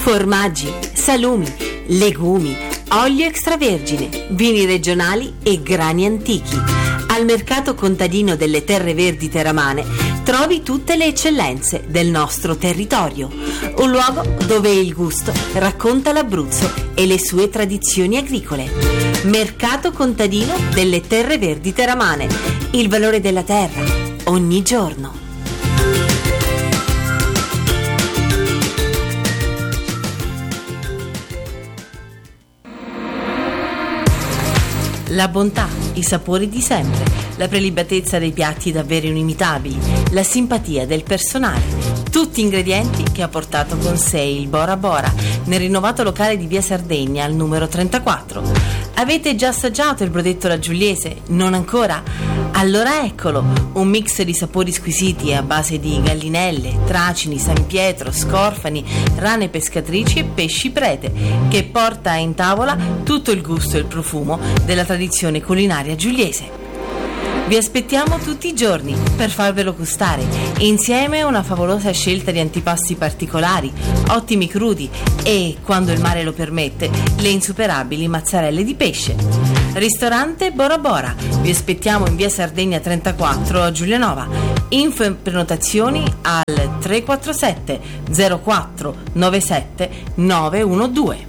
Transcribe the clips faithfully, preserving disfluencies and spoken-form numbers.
formaggi, salumi, legumi, olio extravergine, vini regionali e grani antichi. Al mercato contadino delle Terre Verdi Teramane trovi tutte le eccellenze del nostro territorio, un luogo dove il gusto racconta l'Abruzzo e le sue tradizioni agricole. Mercato contadino delle Terre Verdi Teramane, il valore della terra ogni giorno. La bontà, i sapori di sempre, la prelibatezza dei piatti davvero inimitabili, la simpatia del personale, tutti ingredienti che ha portato con sé il Bora Bora nel rinnovato locale di Via Sardegna al numero trentaquattro. Avete già assaggiato il brodetto alla Giuliese? Non ancora? Allora eccolo, un mix di sapori squisiti a base di gallinelle, tracini, San Pietro, scorfani, rane pescatrici e pesci prete, che porta in tavola tutto il gusto e il profumo della tradizione culinaria giuliese. Vi aspettiamo tutti i giorni per farvelo gustare, insieme a una favolosa scelta di antipasti particolari, ottimi crudi e, quando il mare lo permette, le insuperabili mozzarelle di pesce. Ristorante Bora Bora, vi aspettiamo in Via Sardegna trentaquattro a Giulianova. Info e prenotazioni al tre quattro sette zero quattro nove sette nove uno due.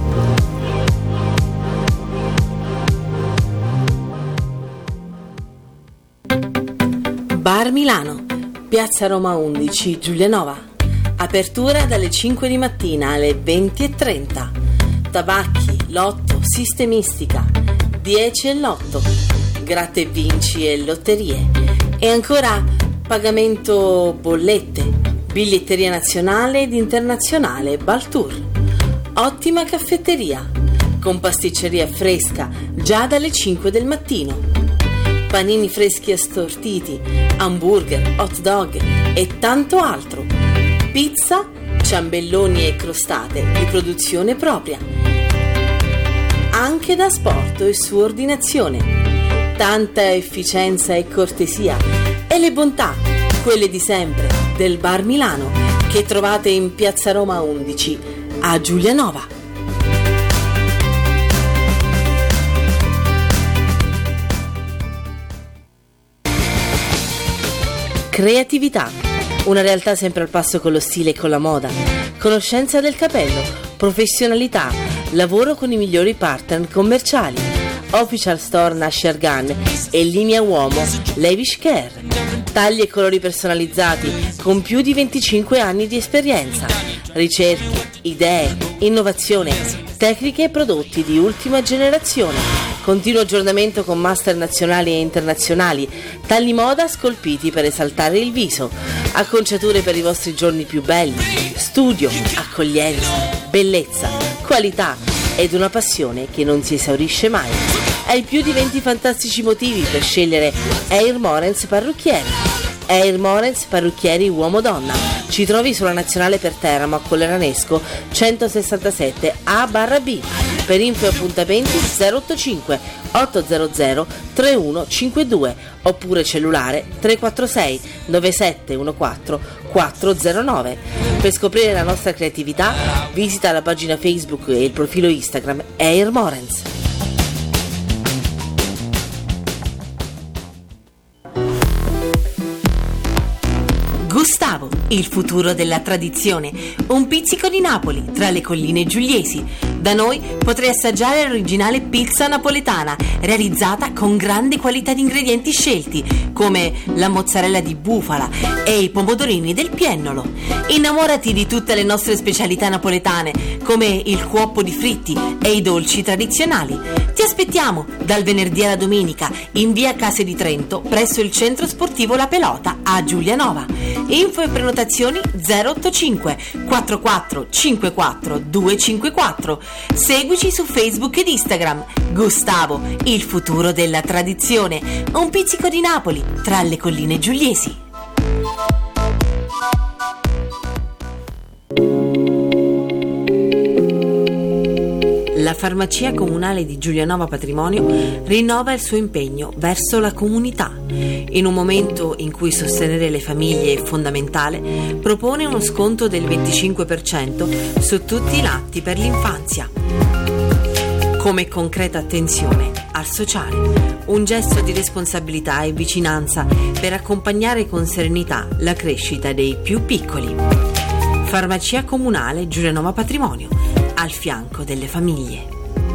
Bar Milano, Piazza Roma undici, Giulianova. Apertura dalle cinque di mattina alle venti e trenta. Tabacchi, lotto, sistemistica, dieci e l'otto, gratta e vinci e lotterie. E ancora pagamento bollette, biglietteria nazionale ed internazionale Baltour. Ottima caffetteria, con pasticceria fresca già dalle cinque del mattino. Panini freschi assortiti, hamburger, hot dog e tanto altro. Pizza, ciambelloni e crostate di produzione propria. Anche da asporto e su ordinazione. Tanta efficienza e cortesia e le bontà, quelle di sempre, del Bar Milano, che trovate in Piazza Roma undici a Giulianova. Creatività, una realtà sempre al passo con lo stile e con la moda. Conoscenza del capello, professionalità, lavoro con i migliori partner commerciali. Official Store Nasher Gun e linea uomo Lavish Care. Tagli e colori personalizzati con più di venticinque anni di esperienza. Ricerche, idee, innovazione, tecniche e prodotti di ultima generazione. Continuo aggiornamento con master nazionali e internazionali, tagli moda scolpiti per esaltare il viso, acconciature per i vostri giorni più belli, studio, accoglienza, bellezza, qualità ed una passione che non si esaurisce mai. Hai più di venti fantastici motivi per scegliere Air Morens Parrucchieri. Air Morens Parrucchieri uomo-donna. Ci trovi sulla Nazionale per Teramo a Colleranesco centosessantasette A barra B. Per info e appuntamenti zero otto cinque otto zero zero tre uno cinque due oppure cellulare tre quattro sei nove sette uno quattro quattro zero nove. Per scoprire la nostra creatività visita la pagina Facebook e il profilo Instagram Air Morens. Gustavo, il futuro della tradizione, un pizzico di Napoli tra le colline giuliesi. Da noi potrai assaggiare l'originale pizza napoletana, realizzata con grande qualità di ingredienti scelti, come la mozzarella di bufala e i pomodorini del Piennolo. Innamorati di tutte le nostre specialità napoletane, come il cuoppo di fritti e i dolci tradizionali. Ti aspettiamo dal venerdì alla domenica in via Case di Trento, presso il centro sportivo La Pelota a Giulianova. Info e prenotazioni zero otto cinque quattro quattro cinque quattro due cinque quattro. Seguici su Facebook ed Instagram. Gustavo, il futuro della tradizione, un pizzico di Napoli tra le colline giuliesi. La farmacia comunale di Giulianova Patrimonio rinnova il suo impegno verso la comunità. In un momento in cui sostenere le famiglie è fondamentale, propone uno sconto del venticinque per cento su tutti i latti per l'infanzia. Come concreta attenzione al sociale, un gesto di responsabilità e vicinanza per accompagnare con serenità la crescita dei più piccoli. Farmacia Comunale Giulianova Patrimonio, al fianco delle famiglie.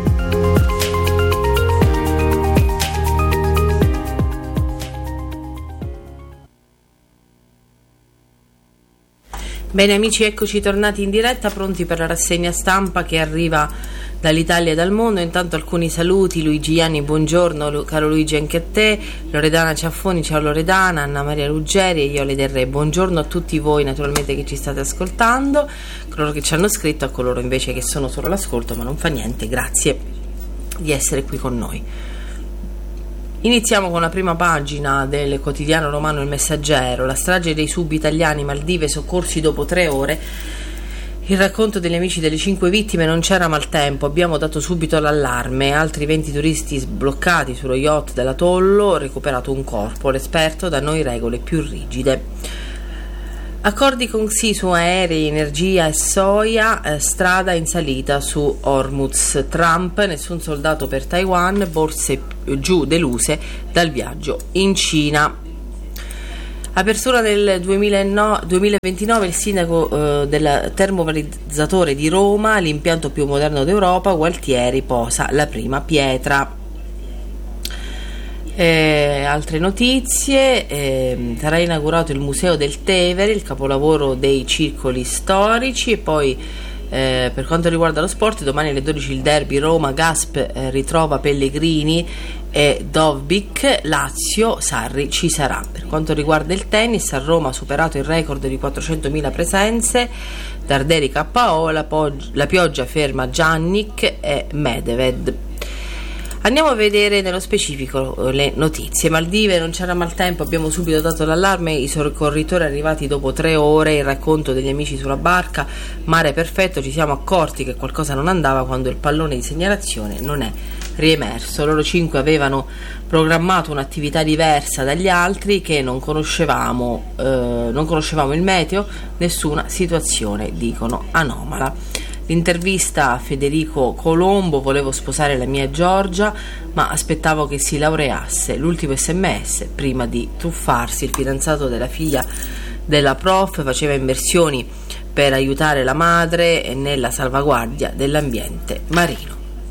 Bene amici, eccoci tornati in diretta, pronti per la rassegna stampa che arriva dall'Italia e dal mondo. Intanto alcuni saluti: Luigi Ianni, buongiorno, caro Luigi anche a te, Loredana Ciaffoni, ciao Loredana, Anna Maria Ruggeri e Iole del Re, buongiorno a tutti voi naturalmente che ci state ascoltando, coloro che ci hanno scritto, a coloro invece che sono solo all'ascolto, ma non fa niente, grazie di essere qui con noi. Iniziamo con la prima pagina del quotidiano romano Il Messaggero, la strage dei sub italiani, Maldive, soccorsi dopo tre ore. Il racconto degli amici delle cinque vittime: non c'era maltempo, abbiamo dato subito l'allarme, altri venti turisti sbloccati sullo yacht dell'atollo, recuperato un corpo, l'esperto, da noi regole più rigide. Accordi con Xi su aerei, energia e soia, eh, strada in salita su Hormuz. Trump, nessun soldato per Taiwan, borse giù deluse dal viaggio in Cina. Apertura del duemilaventinove, il sindaco eh, del termovalorizzatore di Roma, l'impianto più moderno d'Europa, Gualtieri posa la prima pietra. Eh, altre notizie, eh, sarà inaugurato il Museo del Tevere, il capolavoro dei circoli storici. E poi eh, per quanto riguarda lo sport, domani alle dodici il derby Roma Gasp eh, ritrova Pellegrini e Dovbyk, Lazio Sarri ci sarà. Per quanto riguarda il tennis, a Roma ha superato il record di quattrocentomila presenze, Darderi K O, la, pog- la pioggia ferma Giannic e Medved. Andiamo a vedere nello specifico le notizie. Maldive, non c'era maltempo, abbiamo subito dato l'allarme, i soccorritori arrivati dopo tre ore, il racconto degli amici sulla barca, mare perfetto, ci siamo accorti che qualcosa non andava quando il pallone di segnalazione non è riemerso. Loro cinque avevano programmato un'attività diversa dagli altri che non conoscevamo, eh, non conoscevamo il meteo, nessuna situazione, dicono, anomala. L'intervista a Federico Colombo: volevo sposare la mia Giorgia, ma aspettavo che si laureasse. L'ultimo sms prima di truffarsi. Il fidanzato della figlia della prof faceva immersioni per aiutare la madre nella salvaguardia dell'ambiente marino.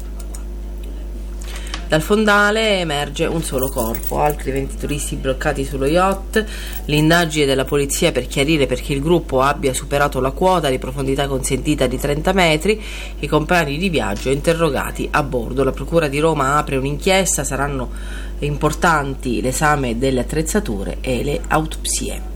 Dal fondale emerge un solo corpo, altri venti turisti bloccati sullo yacht, l'indagine della polizia per chiarire perché il gruppo abbia superato la quota di profondità consentita di trenta metri, i compagni di viaggio interrogati a bordo. La procura di Roma apre un'inchiesta, saranno importanti l'esame delle attrezzature e le autopsie.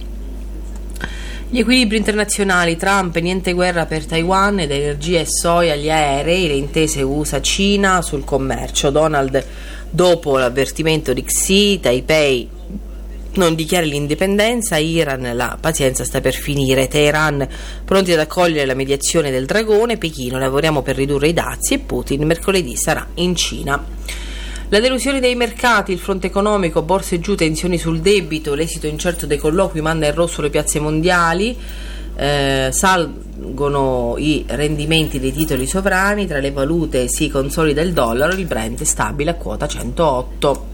Gli equilibri internazionali, Trump, niente guerra per Taiwan, ed energia e soia agli aerei, le intese U S A-Cina sul commercio. Donald, dopo l'avvertimento di Xi, Taipei non dichiara l'indipendenza, Iran, la pazienza sta per finire. Teheran, pronti ad accogliere la mediazione del dragone, Pechino, lavoriamo per ridurre i dazi, e Putin mercoledì sarà in Cina. La delusione dei mercati, il fronte economico, borse giù, tensioni sul debito, l'esito incerto dei colloqui manda in rosso le piazze mondiali, eh, salgono i rendimenti dei titoli sovrani, tra le valute si consolida il dollaro, il Brent è stabile a quota centootto.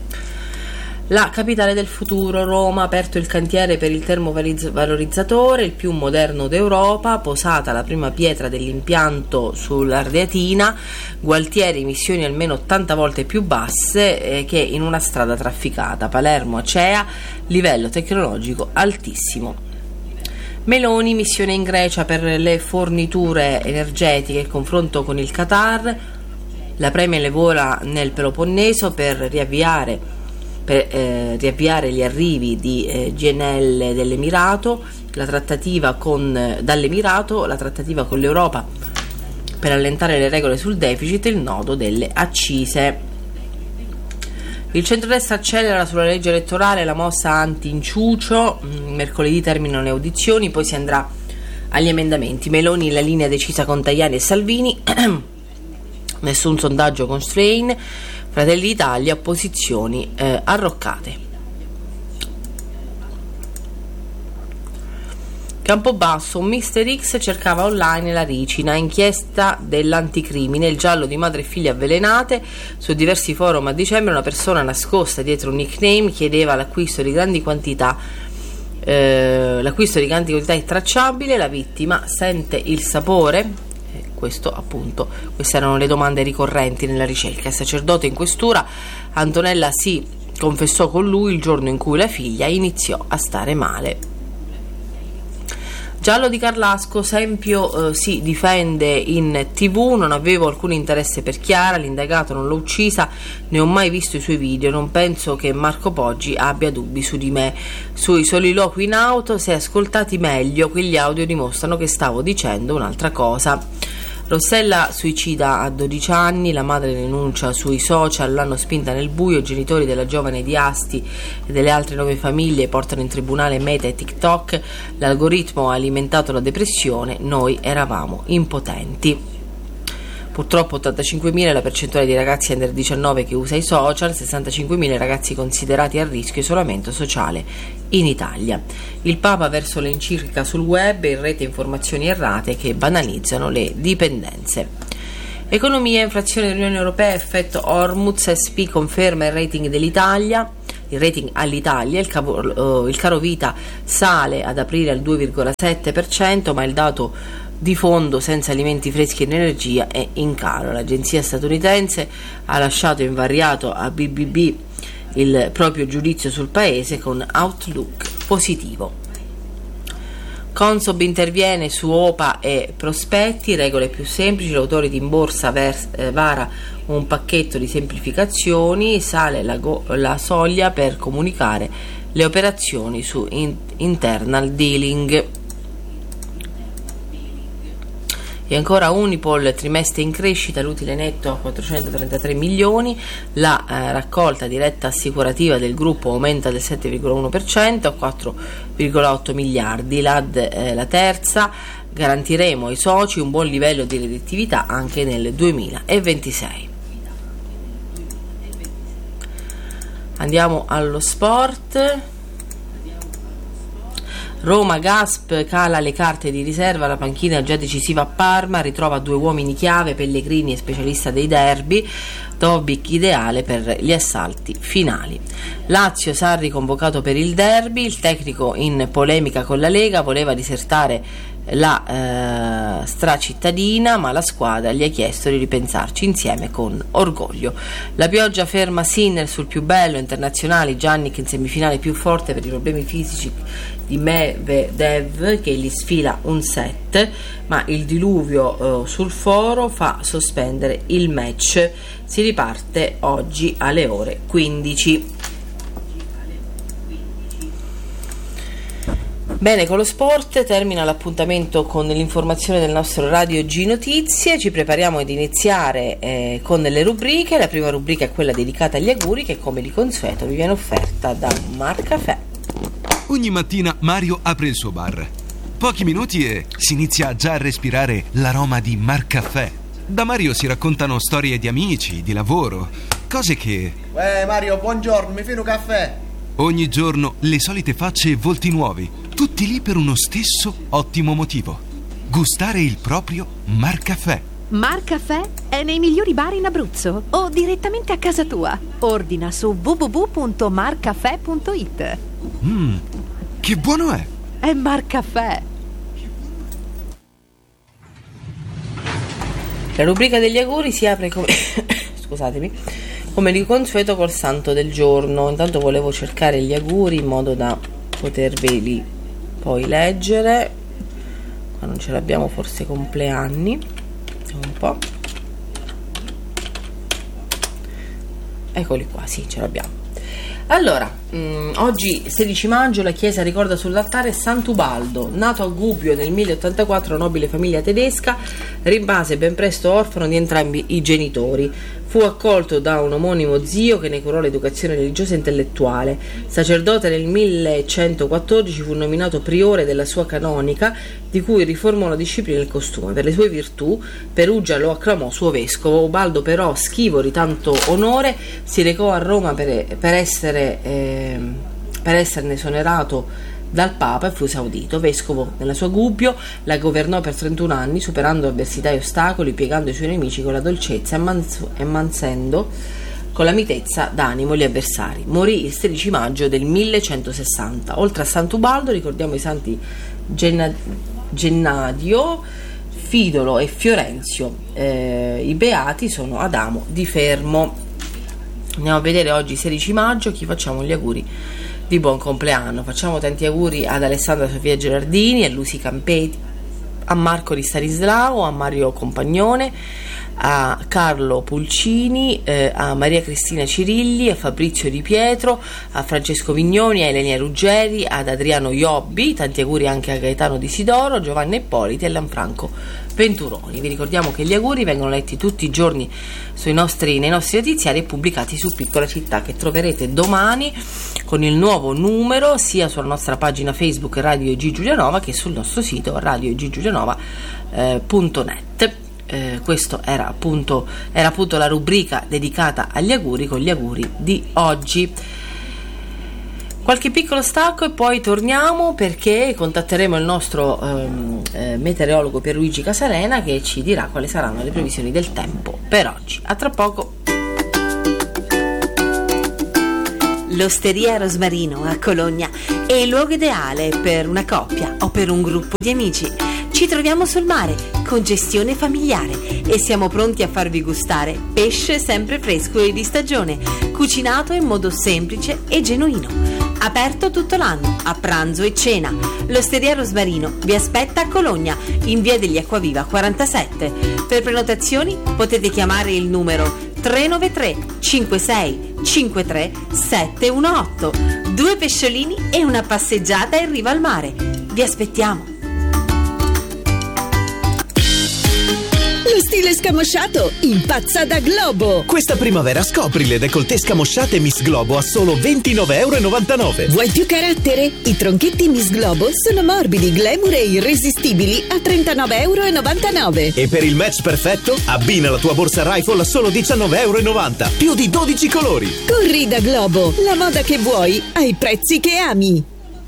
La capitale del futuro, Roma, aperto il cantiere per il termovalorizzatore, il più moderno d'Europa, posata la prima pietra dell'impianto sull'Ardeatina, Gualtieri, missioni almeno ottanta volte più basse eh, che in una strada trafficata, Palermo Acea, livello tecnologico altissimo. Meloni, missione in Grecia per le forniture energetiche, il confronto con il Qatar, la Premier le vola nel Peloponneso per riavviare per eh, riavviare gli arrivi di eh, G N L dell'Emirato, la trattativa con dall'Emirato, la trattativa con l'Europa per allentare le regole sul deficit, il nodo delle accise. Il centrodestra accelera sulla legge elettorale, la mossa anti-inciucio, mercoledì terminano le audizioni, poi si andrà agli emendamenti. Meloni la linea decisa con Tajani e Salvini, nessun sondaggio con Strain. Fratelli d'Italia, opposizioni eh, arroccate. Campobasso, un mister X cercava online la ricina, inchiesta dell'anticrimine, il giallo di madre e figlia avvelenate. Su diversi forum a dicembre una persona nascosta dietro un nickname chiedeva l'acquisto di grandi quantità eh, l'acquisto di grandi quantità intracciabile, la vittima sente il sapore. eh, questo appunto, queste erano le domande ricorrenti nella ricerca. Il sacerdote in questura, Antonella si confessò con lui il giorno in cui la figlia iniziò a stare male. Giallo di Carlasco, Sempio eh, si difende in tv, non avevo alcun interesse per Chiara, l'indagato non l'ho uccisa, ne ho mai visto i suoi video, non penso che Marco Poggi abbia dubbi su di me. Sui soliloqui in auto, se ascoltati meglio, quegli audio dimostrano che stavo dicendo un'altra cosa. Rossella suicida a dodici anni, la madre denuncia sui social, l'hanno spinta nel buio, i genitori della giovane di Asti e delle altre nove famiglie portano in tribunale Meta e TikTok, l'algoritmo ha alimentato la depressione, noi eravamo impotenti. Purtroppo ottantacinquemila è la percentuale di ragazzi under diciannove che usa i social, sessantacinquemila ragazzi considerati a rischio isolamento sociale in Italia. Il Papa verso l'enciclica sul web e in rete informazioni errate che banalizzano le dipendenze. Economia e inflazione dell'Unione Europea, effetto Hormuz, S P conferma il rating dell'Italia. Il rating all'Italia, il, cavo, uh, il caro vita sale ad aprile al due virgola sette per cento, ma il dato di fondo senza alimenti freschi ed energia è in calo. L'agenzia statunitense ha lasciato invariato a B B B il proprio giudizio sul paese con outlook positivo. Consob interviene su O P A e prospetti, regole più semplici, l'autority in borsa vers- eh, vara un pacchetto di semplificazioni, sale la, go- la soglia per comunicare le operazioni su in- internal dealing. E ancora Unipol, trimestre in crescita, l'utile netto a quattrocentotrentatré milioni, la eh, raccolta diretta assicurativa del gruppo aumenta del sette virgola uno per cento a quattro virgola otto miliardi, l'A D eh, la terza, garantiremo ai soci un buon livello di redditività anche nel duemilaventisei. Andiamo allo sport. Roma, Gasp cala le carte di riserva, la panchina già decisiva a Parma, ritrova due uomini chiave, Pellegrini e specialista dei derby, Dobic ideale per gli assalti finali. Lazio, Sarri convocato per il derby, il tecnico in polemica con la Lega, voleva disertare la eh, stracittadina, ma la squadra gli ha chiesto di ripensarci insieme con orgoglio. La pioggia ferma Sinner sul più bello, internazionali, Giannic in semifinale più forte per i problemi fisici di Medvedev che gli sfila un set, ma il diluvio eh, sul foro fa sospendere il match. Si riparte oggi alle ore quindici. Bene, con lo sport termina l'appuntamento con l'informazione del nostro Radio G Notizie. Ci prepariamo ad iniziare eh, con le rubriche. La prima rubrica è quella dedicata agli auguri che, come di consueto, vi viene offerta da Marcaffè. Ogni mattina Mario apre il suo bar. Pochi minuti e si inizia già a respirare l'aroma di Marcaffè. Da Mario si raccontano storie di amici, di lavoro, cose che... Eh Mario, buongiorno, mi fai un caffè? Ogni giorno le solite facce e volti nuovi, tutti lì per uno stesso ottimo motivo: gustare il proprio Marcaffè. Marcaffè è nei migliori bar in Abruzzo o direttamente a casa tua. Ordina su w w w punto marcaffè punto i t. Mmm, che buono è! È Marcaffè. La rubrica degli auguri si apre come scusatemi, come di consueto col santo del giorno. Intanto volevo cercare gli auguri in modo da poterveli poi leggere. Qua non ce l'abbiamo, forse compleanni. Vediamo un po'. Eccoli qua, sì, ce l'abbiamo. Allora, mh, oggi sedici maggio la chiesa ricorda sull'altare Sant'Ubaldo, nato a Gubbio nel mille ottantaquattro, nobile famiglia tedesca, rimase ben presto orfano di entrambi i genitori. Fu accolto da un omonimo zio che ne curò l'educazione religiosa e intellettuale. Sacerdote nel millecentoquattordici fu nominato priore della sua canonica, di cui riformò la disciplina e il costume. Per le sue virtù Perugia lo acclamò suo vescovo. Ubaldo però, schivo di tanto onore, si recò a Roma per, per, essere, eh, per esserne esonerato dal Papa e fu esaudito. Vescovo nella sua Gubbio, la governò per trentuno anni, superando avversità e ostacoli, piegando i suoi nemici con la dolcezza e, manzo- e mansendo con la mitezza d'animo gli avversari. Morì il sedici maggio del millecentosessanta. Oltre a Sant'Ubaldo ricordiamo i santi Genna- Gennadio, Fidolo e Fiorenzio. Eh, I beati sono Adamo di Fermo. Andiamo a vedere oggi sedici maggio chi facciamo gli auguri di buon compleanno. Facciamo tanti auguri ad Alessandra Sofia Gerardini, a Lucy Campeti, a Marco Di Stanislao, a Mario Compagnone, a Carlo Pulcini, eh, a Maria Cristina Cirilli, a Fabrizio Di Pietro, a Francesco Vignoni, a Elenia Ruggeri, ad Adriano Iobbi. Tanti auguri anche a Gaetano Di Sidoro, Giovanni Ippoliti e Lanfranco Venturoni. Vi ricordiamo che gli auguri vengono letti tutti i giorni sui nostri, nei nostri notiziari e pubblicati su Piccola Città, che troverete domani con il nuovo numero sia sulla nostra pagina Facebook Radio G Giulianova che sul nostro sito radio g giulianova punto net. Eh, questo era appunto, era appunto la rubrica dedicata agli auguri con gli auguri di oggi. Qualche piccolo stacco e poi torniamo, perché contatteremo il nostro ehm, eh, meteorologo Pierluigi Casalena, che ci dirà quali saranno le previsioni del tempo per oggi. A tra poco. L'Osteria Rosmarino a Cologna è il luogo ideale per una coppia o per un gruppo di amici. Ci troviamo sul mare con gestione familiare e siamo pronti a farvi gustare pesce sempre fresco e di stagione, cucinato in modo semplice e genuino. Aperto tutto l'anno, a pranzo e cena. L'Osteria Rosmarino vi aspetta a Cologna, in via degli Acquaviva quarantasette. Per prenotazioni potete chiamare il numero tre nove tre cinque sei cinque tre sette uno otto. Due pesciolini e una passeggiata in riva al mare. Vi aspettiamo. Lo stile scamosciato impazza da Globo. Questa primavera scopri le décolleté scamosciate Miss Globo a solo ventinove e novantanove euro. Vuoi più carattere? I tronchetti Miss Globo sono morbidi, glamour e irresistibili a trentanove e novantanove euro. E per il match perfetto abbina la tua borsa Rifle a solo diciannove e novanta euro. Più di dodici colori. Corri da Globo, la moda che vuoi ai prezzi che ami.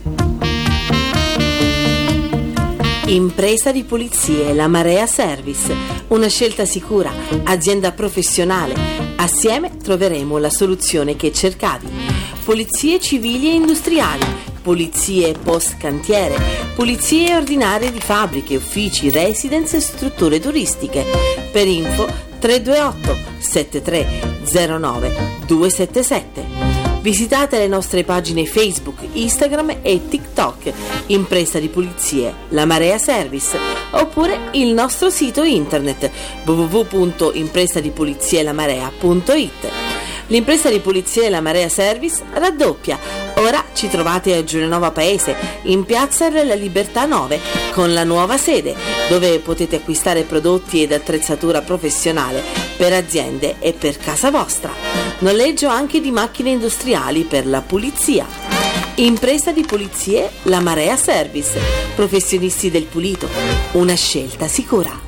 Impresa di pulizie La Marea Service, una scelta sicura, azienda professionale. Assieme troveremo la soluzione che cercavi. Pulizie civili e industriali, pulizie post cantiere, pulizie ordinarie di fabbriche, uffici, residence e strutture turistiche. Per info tre due otto sette tre zero nove due sette sette. Visitate le nostre pagine Facebook, Instagram e TikTok, Impresa di Pulizie La Marea Service, oppure il nostro sito internet w w w punto impresa di pulizie la marea punto i t. L'Impresa di Pulizie La Marea Service raddoppia. Ora ci trovate a Giulianova Paese, in Piazza della Libertà nove, con la nuova sede, dove potete acquistare prodotti ed attrezzatura professionale per aziende e per casa vostra. Noleggio anche di macchine industriali per la pulizia. Impresa di Pulizie La Marea Service, professionisti del pulito, una scelta sicura.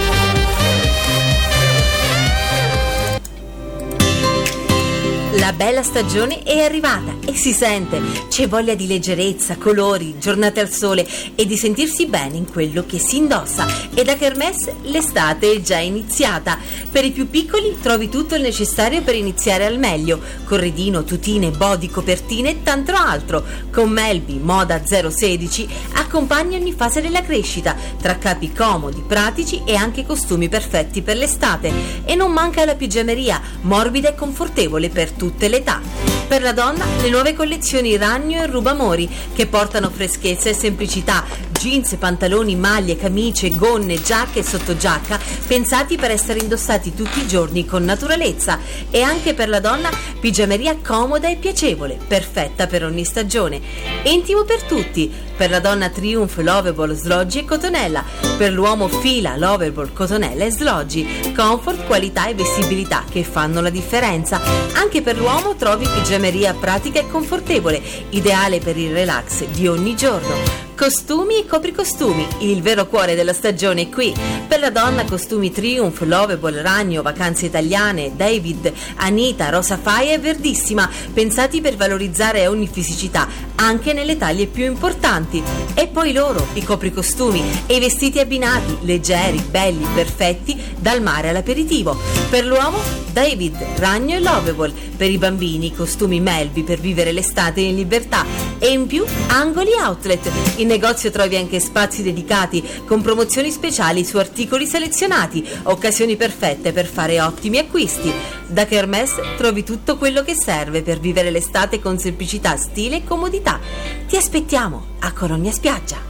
La bella stagione è arrivata e si sente. C'è voglia di leggerezza, colori, giornate al sole e di sentirsi bene in quello che si indossa. E da Kermesse l'estate è già iniziata. Per i più piccoli trovi tutto il necessario per iniziare al meglio: corredino, tutine, body, copertine e tanto altro. Con Melby Moda zero sedici accompagni ogni fase della crescita, tra capi comodi, pratici e anche costumi perfetti per l'estate. E non manca la pigiameria, morbida e confortevole per tutte le età. Per la donna le nuove collezioni Ragno e Rubamori, che portano freschezza e semplicità. Jeans, pantaloni, maglie, camicie, gonne, giacche e sottogiacca pensati per essere indossati tutti i giorni con naturalezza. E anche per la donna pigiameria comoda e piacevole, perfetta per ogni stagione. Intimo per tutti. Per la donna Triumph, Lovable, Sloggi e Cotonella. Per l'uomo Fila, Lovable, Cotonella e Sloggi. Comfort, qualità e vestibilità che fanno la differenza. Anche per l'uomo trovi pigiameria pratica e confortevole, ideale per il relax di ogni giorno. Costumi e copricostumi, il vero cuore della stagione è qui. Per Bella donna, costumi Triumph, Lovable, Ragno, Vacanze Italiane, David, Anita, Rosa Faia e Verdissima, pensati per valorizzare ogni fisicità, anche nelle taglie più importanti. E poi loro, i copricostumi e i vestiti abbinati, leggeri, belli, perfetti, dal mare all'aperitivo. Per l'uomo, David, Ragno e Lovable. Per i bambini, costumi Melby per vivere l'estate in libertà. E in più, Angoli Outlet. In negozio trovi anche spazi dedicati con promozioni speciali su articoli selezionati, occasioni perfette per fare ottimi acquisti. Da Kermesse trovi tutto quello che serve per vivere l'estate con semplicità, stile e comodità. Ti aspettiamo a Cologna Spiaggia.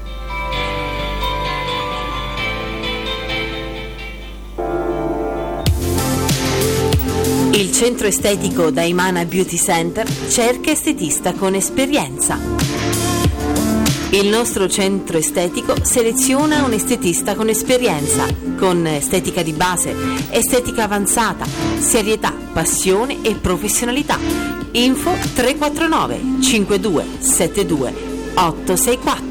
Il centro estetico Daimana Beauty Center cerca estetista con esperienza. Il nostro centro estetico seleziona un estetista con esperienza, con estetica di base, estetica avanzata, serietà, passione e professionalità. Info tre quattro nove cinque due sette due otto sei quattro.